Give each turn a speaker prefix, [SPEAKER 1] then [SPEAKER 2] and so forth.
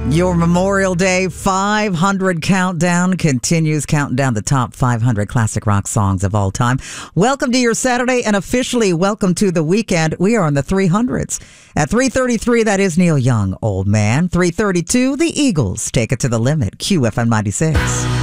[SPEAKER 1] Your Memorial Day 500 countdown continues, counting down the top 500 classic rock songs of all time. Welcome to your Saturday, and officially welcome to the weekend. We are in the 300s. At 3:33, that is Neil Young, Old Man. 3:32, the Eagles, Take It to the Limit, QFM 96.